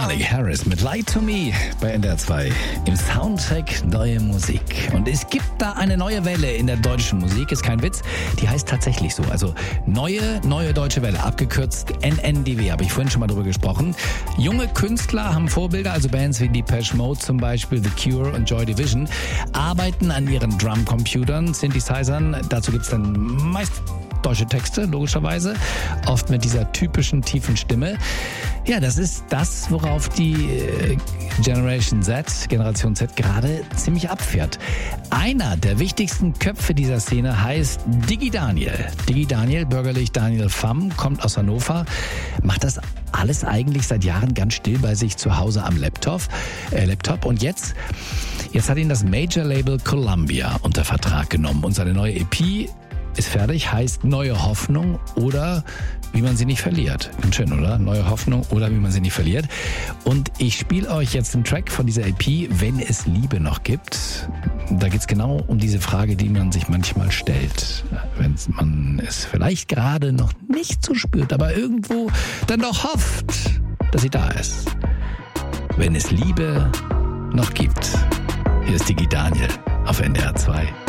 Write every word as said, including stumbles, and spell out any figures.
Marley Harris mit Lie to Me bei N D R zwei im Soundtrack Neue Musik. Und es gibt da eine neue Welle in der deutschen Musik, ist kein Witz, die heißt tatsächlich so. Also Neue, Neue Deutsche Welle, abgekürzt N N D W, habe ich vorhin schon mal drüber gesprochen. Junge Künstler haben Vorbilder, also Bands wie Depeche Mode zum Beispiel, The Cure und Joy Division, arbeiten an ihren Drumcomputern, Synthesizern. Dazu gibt's dann meist deutsche Texte, logischerweise, oft mit dieser typischen tiefen Stimme. Ja, das ist das, worauf die Generation Z, Generation Z gerade ziemlich abfährt. Einer der wichtigsten Köpfe dieser Szene heißt Diggi Daniel. Diggi Daniel, bürgerlich Daniel Pham, kommt aus Hannover, macht das alles eigentlich seit Jahren ganz still bei sich zu Hause am Laptop. Äh, Laptop. Und jetzt, jetzt hat ihn das Major-Label Columbia unter Vertrag genommen und seine neue E P ist fertig, heißt Neue Hoffnung oder wie man sie nicht verliert. Ganz schön, oder? Neue Hoffnung oder wie man sie nicht verliert. Und ich spiele euch jetzt einen Track von dieser E P, Wenn es Liebe noch gibt. Da geht's genau um diese Frage, die man sich manchmal stellt. Wenn man es vielleicht gerade noch nicht so spürt, aber irgendwo dann doch hofft, dass sie da ist. Wenn es Liebe noch gibt. Hier ist Diggi Daniel auf N D R zwei.